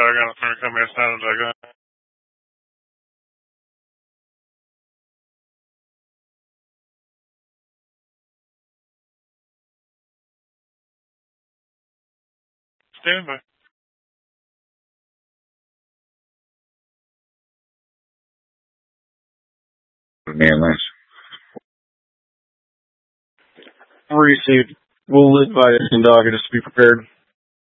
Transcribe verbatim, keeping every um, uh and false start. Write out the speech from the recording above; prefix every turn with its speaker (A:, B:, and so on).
A: dagen att de kan mer snälla dagen. Stand by.
B: Man, Lance.
C: Received. We'll advise the dog just to be prepared.